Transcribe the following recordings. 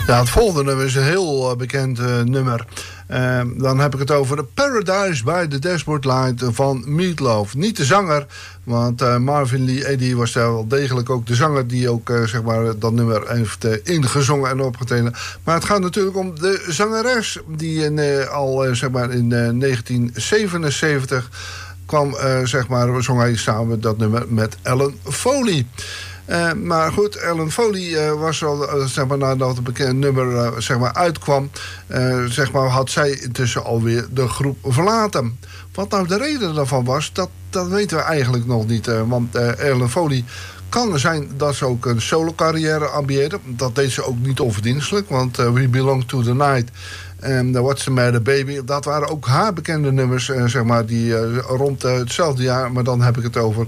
Ja, het volgende nummer is een heel bekend nummer. Dan heb ik het over de Paradise by the Dashboard Light van Meat Loaf. Niet de zanger, want Marvin Lee Eddy was daar wel degelijk ook de zanger die ook zeg maar dat nummer heeft ingezongen en opgetreden. Maar het gaat natuurlijk om de zangeres die al zeg maar in 1977 kwam, zeg maar, zong hij samen dat nummer met Ellen Foley. Maar goed, Ellen Foley was al, zeg maar, nadat het bekende nummer zeg maar, uitkwam, zeg maar, had zij intussen alweer de groep verlaten. Wat nou de reden daarvan was, dat weten we eigenlijk nog niet. Want Ellen Foley kan zijn dat ze ook een solo carrière ambieerde. Dat deed ze ook niet onverdienstelijk, want We Belong to the Night en What's the Matter Baby, dat waren ook haar bekende nummers, zeg maar, die rond hetzelfde jaar, maar dan heb ik het over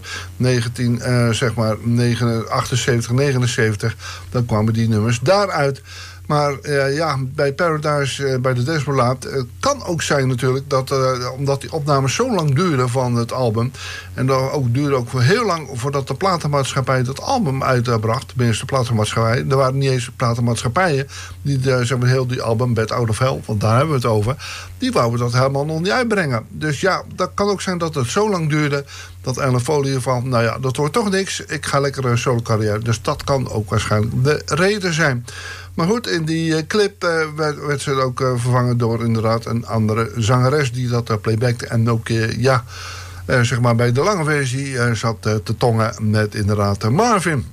1978, 79, dan kwamen die nummers daaruit. Maar ja, bij Paradise bij de Dashboard kan ook zijn natuurlijk dat omdat die opnames zo lang duurden van het album, en dan ook duurde ook voor heel lang voordat de platenmaatschappij dat album uitbracht, tenminste de platenmaatschappij. Er waren niet eens platenmaatschappijen die zeg maar, heel die album Bad Out of Hell, want daar hebben we het over, die wouden dat helemaal nog niet uitbrengen. Dus ja, dat kan ook zijn dat het zo lang duurde dat Ellen Foley van, nou ja, dat wordt toch niks, ik ga lekker een solo carrière. Dus dat kan ook waarschijnlijk de reden zijn. Maar goed, in die clip werd ze ook vervangen door inderdaad een andere zangeres die dat playbackte. En ook, ja, zeg maar bij de lange versie zat te tongen met inderdaad Marvin.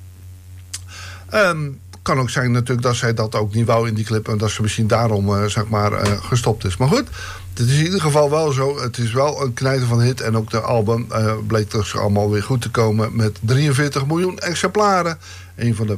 Kan ook zijn natuurlijk dat zij dat ook niet wou in die clip en dat ze misschien daarom zeg maar gestopt is. Maar goed, het is in ieder geval wel zo. Het is wel een knijter van hit en ook de album bleek dus allemaal weer goed te komen met 43 miljoen exemplaren. Een van de